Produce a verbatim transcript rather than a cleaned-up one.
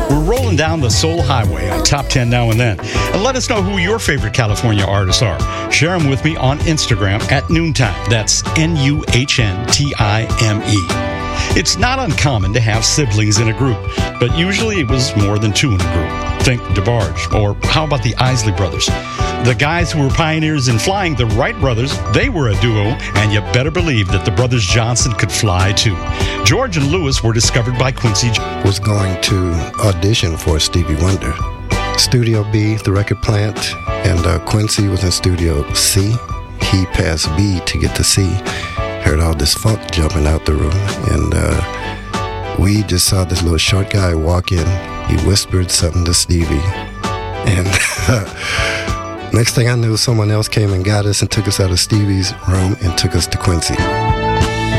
We're rolling down the Soul Highway on Top ten Now and Then. And let us know who your favorite California artists are. Share them with me on Instagram at Noontime. That's N U H N T I M E. It's not uncommon to have siblings in a group, but usually it was more than two in a group. Think DeBarge, or how about the Isley Brothers? The guys who were pioneers in flying, the Wright brothers, they were a duo, and you better believe that the brothers Johnson could fly too. George and Lewis were discovered by Quincy. Was going to audition for Stevie Wonder. Studio B, the record plant, and uh, Quincy was in Studio C. He passed B to get to C. Heard all this funk jumping out the room, and uh, we just saw this little short guy walk in. He whispered something to Stevie, and next thing I knew, someone else came and got us and took us out of Stevie's room and took us to Quincy.